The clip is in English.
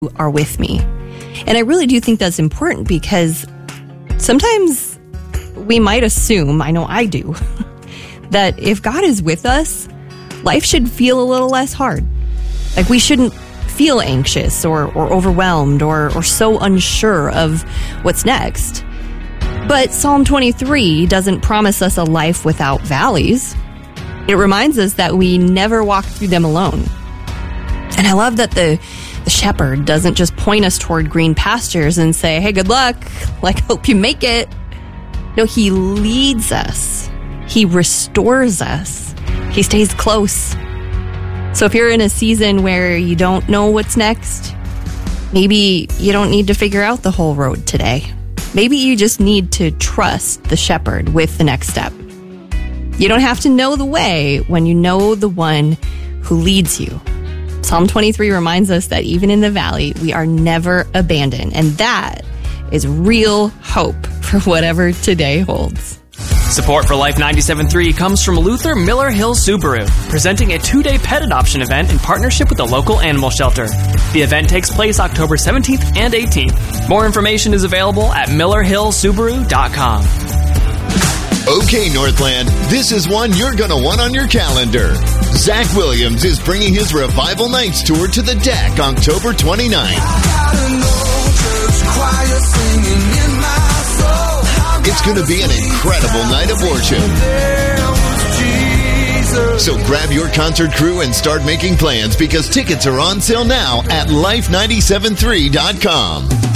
are with me. And I really do think that's important because sometimes we might assume, I know I do, that if God is with us, life should feel a little less hard. Like we shouldn't feel anxious or overwhelmed or so unsure of what's next. But Psalm 23 doesn't promise us a life without valleys. It reminds us that we never walk through them alone. And I love that the shepherd doesn't just point us toward green pastures and say, hey, good luck, like, hope you make it. No, he leads us. He restores us. He stays close. So if you're in a season where you don't know what's next, maybe you don't need to figure out the whole road today. Maybe you just need to trust the shepherd with the next step. You don't have to know the way when you know the one who leads you. Psalm 23 reminds us that even in the valley, we are never abandoned. And that is real hope for whatever today holds. Support for Life 97.3 comes from Luther Miller Hill Subaru, presenting a 2-day pet adoption event in partnership with the local animal shelter. The event takes place October 17th and 18th. More information is available at millerhillsubaru.com. Okay, Northland, this is one you're going to want on your calendar. Zach Williams is bringing his Revival Nights tour to the Deck October 29th. It's going to be an incredible night of worship. So grab your concert crew and start making plans because tickets are on sale now at life973.com.